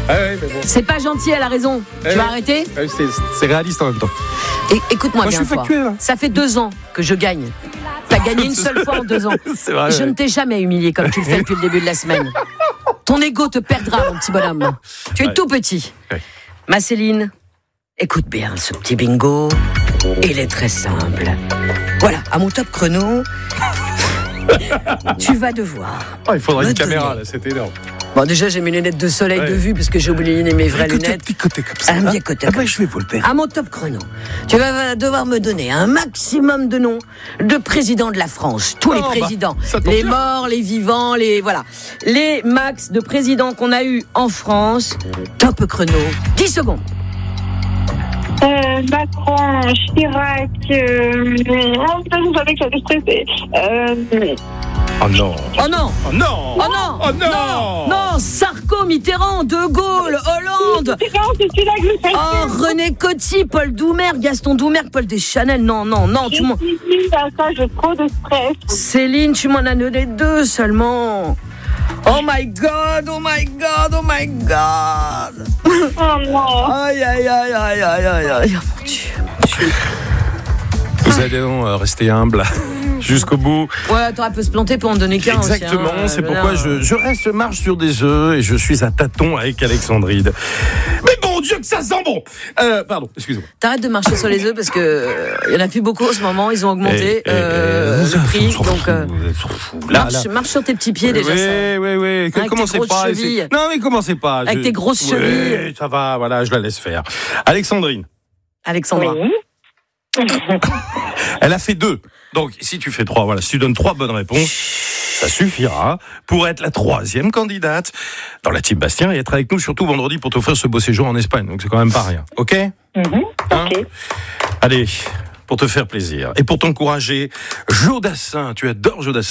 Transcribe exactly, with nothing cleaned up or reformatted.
Ah ouais, mais bon. C'est pas gentil, elle a raison. Eh tu vas oui. arrêter Ah oui, c'est, c'est réaliste en même temps. Et, écoute-moi Moi, bien, je suis toi. factuel, hein. Ça fait deux ans que je gagne. T'as gagné une seule fois en deux ans. C'est vrai. Je ouais. ne t'ai jamais humilié comme tu le fais depuis le début de la semaine. Ton ego te perdra, mon petit bonhomme. Tu es Ouais. tout petit. Ouais. Ma Céline, écoute bien ce petit bingo. Il est très simple. Voilà, à mon top chrono, tu vas devoir. Oh, il faudrait Me une caméra, donner. là, c'est énorme. Bon, déjà, j'ai mes lunettes de soleil Ouais. de vue parce que j'ai oublié mes vraies Écoutez, lunettes. petit côté comme ça. Un hein. petit côté Ah comme bah, je vais vous le faire. À mon top chrono, tu vas devoir me donner un maximum de noms de présidents de la France. Tous les Oh, bah, présidents. ça tombe les bien. morts, les vivants, les... Voilà. Les max de présidents qu'on a eu en France. Top chrono. dix secondes. Euh, Macron, Chirac, euh, oh putain, je savais que j'allais stresser. Euh, Oh non. Oh non. Oh non. Oh non. Oh non. Non, non. Sarko, Mitterrand, De Gaulle, Hollande. c'est non, c'est celui-là que je sais. Oh, René Coty, Paul Doumer, Gaston Doumer, Paul Deschanel. Non, non, non, tu m'en... Je suis nulle à ça, j'ai trop de stress. Céline, tu m'en as donné deux seulement. Oh my God, oh my God, oh my God. Oh non. Aïe, aïe, aïe, aïe, aïe, aïe, aïe. Oh mon Dieu, mon Dieu. Vous allez donc euh, rester humble jusqu'au bout. Ouais, t'aurais pu se planter pour en donner qu'un aussi, Exactement, hein, c'est euh, pourquoi là, je, je reste marche sur des œufs et je suis à tâtons avec Alexandrine. Mais bon Dieu que ça sent bon. Euh, pardon, excusez-moi. T'arrêtes de marcher sur les œufs parce que euh, y en a plus beaucoup en ce moment. Ils ont augmenté Eh, eh, euh, eh, le prix. on s'en Donc, fout, euh, on s'en fout. Là, marche, là. marche sur tes petits pieds déjà. Oui, ça. oui, oui. Que- Avec Commencez tes grosses pas. chevilles. c'est- Non, mais commencez pas. Avec Je- tes grosses Oui, chevilles. ça va, voilà, je la laisse faire. Alexandrine, Alexandra. Oui. elle a fait deux. Donc, si tu fais trois, voilà, si tu donnes trois bonnes réponses, ça suffira pour être la troisième candidate dans la team Bastien et être avec nous surtout vendredi pour t'offrir ce beau séjour en Espagne. Donc, c'est quand même pas rien. OK? Mhm. Hein Ok. Allez, pour te faire plaisir et pour t'encourager, Joe Dassin, tu adores Joe Dassin.